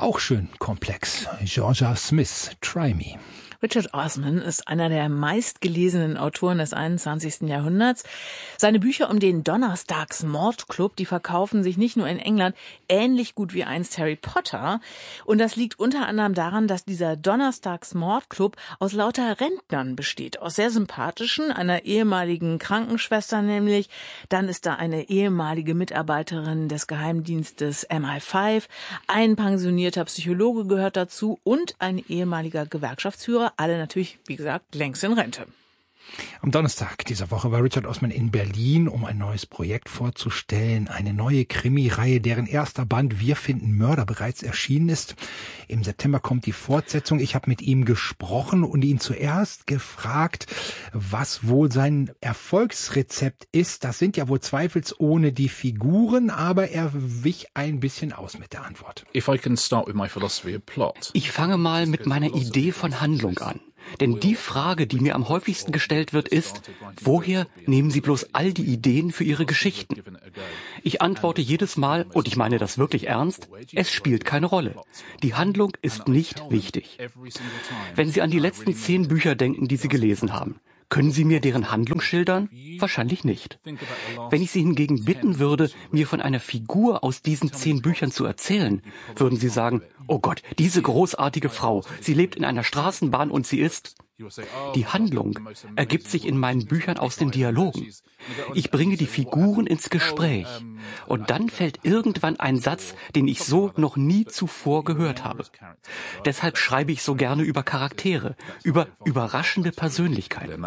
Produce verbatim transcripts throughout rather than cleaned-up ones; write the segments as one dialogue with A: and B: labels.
A: Auch schön komplex. Georgia Smith, Try Me.
B: Richard Osman ist einer der meistgelesenen Autoren des einundzwanzigsten Jahrhunderts. Seine Bücher um den Donnerstags-Mordclub, die verkaufen sich nicht nur in England ähnlich gut wie einst Harry Potter. Und das liegt unter anderem daran, dass dieser Donnerstags-Mordclub aus lauter Rentnern besteht. Aus sehr sympathischen, einer ehemaligen Krankenschwester nämlich. Dann ist da eine ehemalige Mitarbeiterin des Geheimdienstes M I fünf. Ein pensionierter Psychologe gehört dazu und ein ehemaliger Gewerkschaftsführer. Alle natürlich, wie gesagt, längst in Rente.
A: Am Donnerstag dieser Woche war Richard Osman in Berlin, um ein neues Projekt vorzustellen. Eine neue Krimireihe, deren erster Band Wir finden Mörder bereits erschienen ist. Im September kommt die Fortsetzung. Ich habe mit ihm gesprochen und ihn zuerst gefragt, was wohl sein Erfolgsrezept ist. Das sind ja wohl zweifelsohne die Figuren, aber er wich ein bisschen aus mit der Antwort.
C: If I can start with my philosophy of plot.
D: Ich fange mal mit meiner Idee von Handlung an. Denn die Frage, die mir am häufigsten gestellt wird, ist, woher nehmen Sie bloß all die Ideen für Ihre Geschichten? Ich antworte jedes Mal, und ich meine das wirklich ernst, es spielt keine Rolle. Die Handlung ist nicht wichtig. Wenn Sie an die letzten zehn Bücher denken, die Sie gelesen haben, können Sie mir deren Handlung schildern? Wahrscheinlich nicht. Wenn ich Sie hingegen bitten würde, mir von einer Figur aus diesen zehn Büchern zu erzählen, würden Sie sagen, oh Gott, diese großartige Frau, sie lebt in einer Straßenbahn und sie ist... Die Handlung ergibt sich in meinen Büchern aus den Dialogen. Ich bringe die Figuren ins Gespräch. Und dann fällt irgendwann ein Satz, den ich so noch nie zuvor gehört habe. Deshalb schreibe ich so gerne über Charaktere, über überraschende Persönlichkeiten.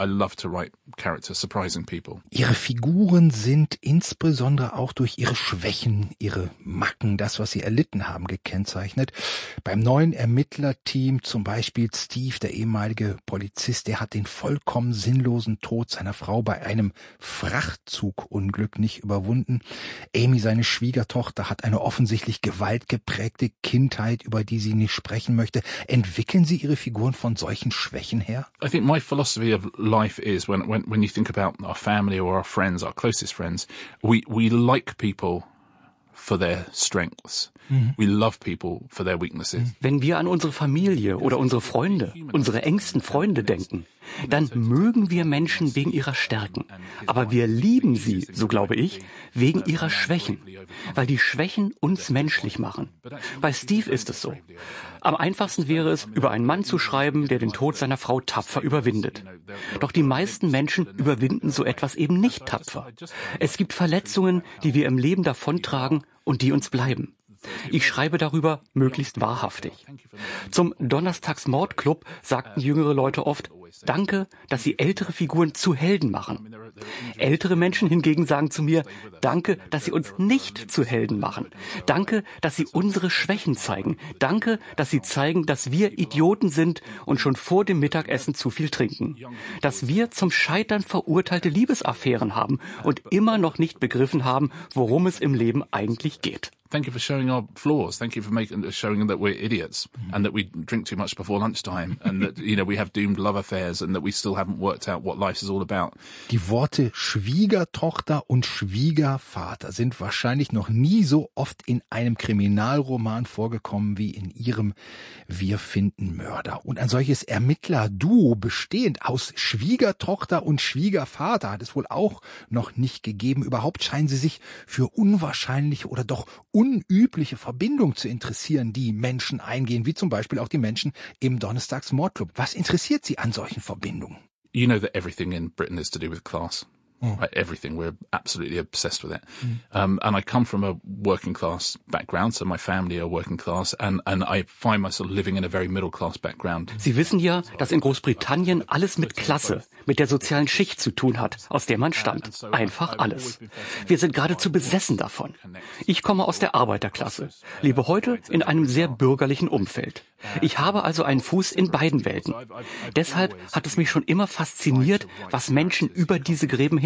A: Ihre Figuren sind insbesondere auch durch ihre Schwächen, ihre Macken, das, was sie erlitten haben, gekennzeichnet. Beim neuen Ermittlerteam zum Beispiel Steve, der ehemalige Polizist, der hat den vollkommen sinnlosen Tod seiner Frau bei einem Frachtzugunglück nicht überwunden. Amy, seine Schwiegertochter, hat eine offensichtlich gewaltgeprägte Kindheit, über die sie nicht sprechen möchte. Entwickeln Sie Ihre Figuren von solchen Schwächen her?
C: I think my philosophy of life is when when when you think about our family or our friends, our closest friends, we we like people for their strengths. Mhm. We love people for their weaknesses.
D: Wenn wir an unsere Familie oder unsere Freunde, unsere engsten Freunde denken, dann mögen wir Menschen wegen ihrer Stärken. Aber wir lieben sie, so glaube ich, wegen ihrer Schwächen, weil die Schwächen uns menschlich machen. Bei Steve ist es so. Am einfachsten wäre es, über einen Mann zu schreiben, der den Tod seiner Frau tapfer überwindet. Doch die meisten Menschen überwinden so etwas eben nicht tapfer. Es gibt Verletzungen, die wir im Leben davontragen und die uns bleiben. Ich schreibe darüber möglichst wahrhaftig. Zum Donnerstags-Mordclub sagten jüngere Leute oft, danke, dass Sie ältere Figuren zu Helden machen. Ältere Menschen hingegen sagen zu mir, danke, dass Sie uns nicht zu Helden machen. Danke, dass Sie unsere Schwächen zeigen. Danke, dass Sie zeigen, dass wir Idioten sind und schon vor dem Mittagessen zu viel trinken. Dass wir zum Scheitern verurteilte Liebesaffären haben und immer noch nicht begriffen haben, worum es im Leben eigentlich geht.
C: Thank you for showing our flaws. Thank you for making showing that we're idiots and that we drink too much before lunchtime and that, you know, we have doomed love affairs and that we still haven't worked out what life is all about.
A: Die Worte Schwiegertochter und Schwiegervater sind wahrscheinlich noch nie so oft in einem Kriminalroman vorgekommen wie in Ihrem Wir finden Mörder. Und ein solches Ermittlerduo bestehend aus Schwiegertochter und Schwiegervater hat es wohl auch noch nicht gegeben. Überhaupt scheinen Sie sich für unwahrscheinliche oder doch unübliche Verbindungen zu interessieren, die Menschen eingehen, wie zum Beispiel auch die Menschen im Donnerstags-Mordclub. Was interessiert Sie an solchen Verbindungen?
C: You know that everything in Britain is to do with class. Mm. Right, everything. We're absolutely obsessed with it. Mm. Um, and I come from a working class background, so my family are working class, and, and I find myself living in a very middle class background.
D: Sie wissen ja, dass in Großbritannien alles mit Klasse, mit der sozialen Schicht zu tun hat, aus der man stammt. Einfach alles. Wir sind geradezu besessen davon. Ich komme aus der Arbeiterklasse, lebe heute in einem sehr bürgerlichen Umfeld. Ich habe also einen Fuß in beiden Welten. Deshalb hat es mich schon immer fasziniert, was Menschen über diese Gräben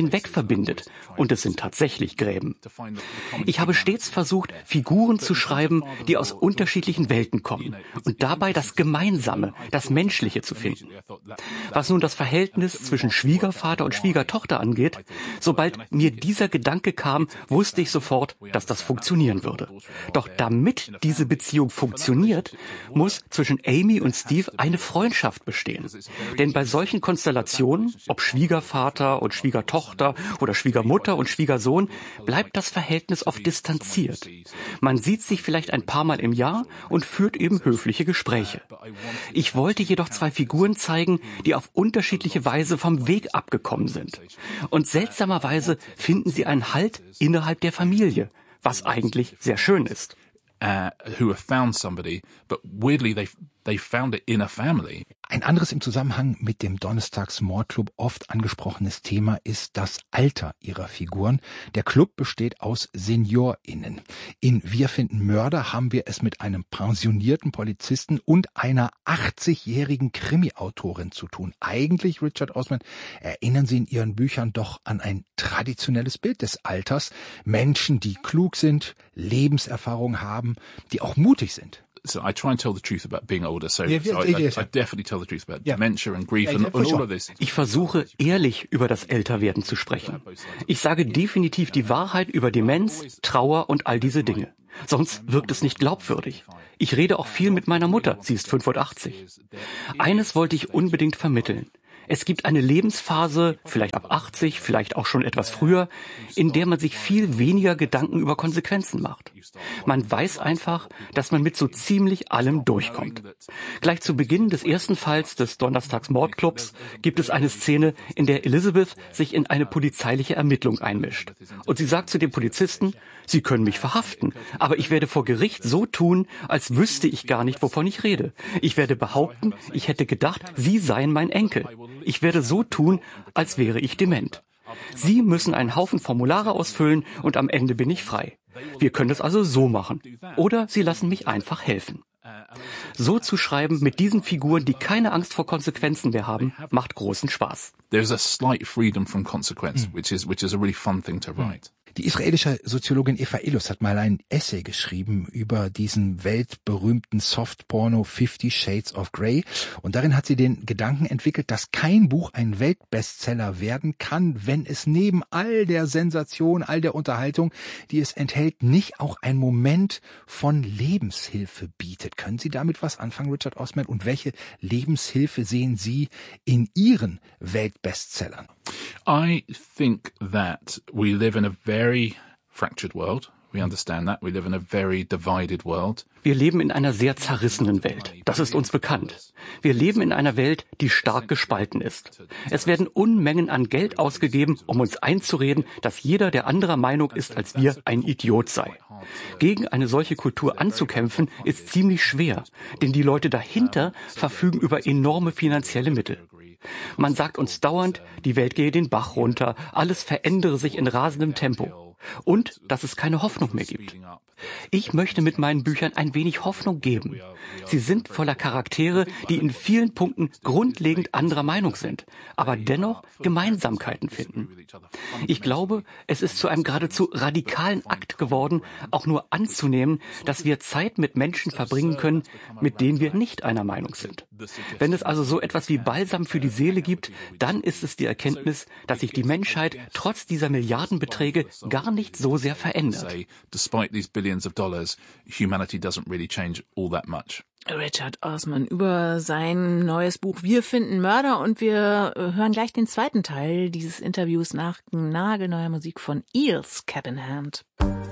D: hinweg verbindet. Und es sind tatsächlich Gräben. Ich habe stets versucht, Figuren zu schreiben, die aus unterschiedlichen Welten kommen und dabei das Gemeinsame, das Menschliche zu finden. Was nun das Verhältnis zwischen Schwiegervater und Schwiegertochter angeht, sobald mir dieser Gedanke kam, wusste ich sofort, dass das funktionieren würde. Doch damit diese Beziehung funktioniert, muss zwischen Amy und Steve eine Freundschaft bestehen. Denn bei solchen Konstellationen, ob Schwiegervater und Schwiegertochter oder Schwiegermutter und Schwiegersohn, bleibt das Verhältnis oft distanziert. Man sieht sich vielleicht ein paar Mal im Jahr und führt eben höfliche Gespräche. Ich wollte jedoch zwei Figuren zeigen, die auf unterschiedliche Weise vom Weg abgekommen sind. Und seltsamerweise finden sie einen Halt innerhalb der Familie, was eigentlich sehr schön ist.
C: Uh, who have found somebody, but weirdly they they found it in a family.
A: Ein anderes im Zusammenhang mit dem Donnerstags-Mordclub oft angesprochenes Thema ist das Alter ihrer Figuren. Der Club besteht aus SeniorInnen. In Wir finden Mörder haben wir es mit einem pensionierten Polizisten und einer achtzigjährigen Krimi-Autorin zu tun. Eigentlich, Richard Osman, erinnern Sie in Ihren Büchern doch an ein traditionelles Bild des Alters. Menschen, die klug sind, Lebenserfahrung haben, die auch mutig sind.
C: So I try and tell the truth about being older. So,
A: yeah,
C: so
A: yeah,
C: I,
A: yeah,
C: I, I definitely tell the truth about
A: yeah.
C: dementia and grief
A: yeah,
C: and,
A: yeah,
C: and all
A: sure.
C: of this.
D: Ich versuche, ehrlich über das Älterwerden zu sprechen. Ich sage definitiv die Wahrheit über Demenz, Trauer und all diese Dinge. Sonst wirkt es nicht glaubwürdig. Ich rede auch viel mit meiner Mutter, sie ist fünfundachtzig. Eines wollte ich unbedingt vermitteln. Es gibt eine Lebensphase, vielleicht ab achtzig, vielleicht auch schon etwas früher, in der man sich viel weniger Gedanken über Konsequenzen macht. Man weiß einfach, dass man mit so ziemlich allem durchkommt. Gleich zu Beginn des ersten Falls des Donnerstags-Mordclubs gibt es eine Szene, in der Elizabeth sich in eine polizeiliche Ermittlung einmischt. Und sie sagt zu dem Polizisten, Sie können mich verhaften, aber ich werde vor Gericht so tun, als wüsste ich gar nicht, wovon ich rede. Ich werde behaupten, ich hätte gedacht, Sie seien mein Enkel. Ich werde so tun, als wäre ich dement. Sie müssen einen Haufen Formulare ausfüllen und am Ende bin ich frei. Wir können es also so machen. Oder Sie lassen mich einfach helfen. So zu schreiben mit diesen Figuren, die keine Angst vor Konsequenzen mehr haben, macht großen Spaß.
C: There's a slight freedom from consequence, which is which is a really fun thing to write.
A: Die israelische Soziologin Eva Ilus hat mal ein Essay geschrieben über diesen weltberühmten Softporno Fifty Shades of Grey. Und darin hat sie den Gedanken entwickelt, dass kein Buch ein Weltbestseller werden kann, wenn es neben all der Sensation, all der Unterhaltung, die es enthält, nicht auch ein Moment von Lebenshilfe bietet. Können Sie damit was anfangen, Richard Osman? Und welche Lebenshilfe sehen Sie in Ihren Weltbestsellern?
C: I think that we live in a very fractured world. We understand that. We live in a very divided world.
D: Wir leben in einer sehr zerrissenen Welt. Das ist uns bekannt. Wir leben in einer Welt, die stark gespalten ist. Es werden Unmengen an Geld ausgegeben, um uns einzureden, dass jeder, der anderer Meinung ist als wir, ein Idiot sei. Gegen eine solche Kultur anzukämpfen, ist ziemlich schwer, denn die Leute dahinter verfügen über enorme finanzielle Mittel. Man sagt uns dauernd, die Welt gehe den Bach runter, alles verändere sich in rasendem Tempo und dass es keine Hoffnung mehr gibt. Ich möchte mit meinen Büchern ein wenig Hoffnung geben. Sie sind voller Charaktere, die in vielen Punkten grundlegend anderer Meinung sind, aber dennoch Gemeinsamkeiten finden. Ich glaube, es ist zu einem geradezu radikalen Akt geworden, auch nur anzunehmen, dass wir Zeit mit Menschen verbringen können, mit denen wir nicht einer Meinung sind. Wenn es also so etwas wie Balsam für die Seele gibt, dann ist es die Erkenntnis, dass sich die Menschheit trotz dieser Milliardenbeträge gar nicht so sehr verändert.
C: Of dollars, humanity doesn't really change all that much.
B: Richard Osman über sein neues Buch Wir finden Mörder und wir hören gleich den zweiten Teil dieses Interviews nach nagelneuer Musik von Eels, Cap in Hand.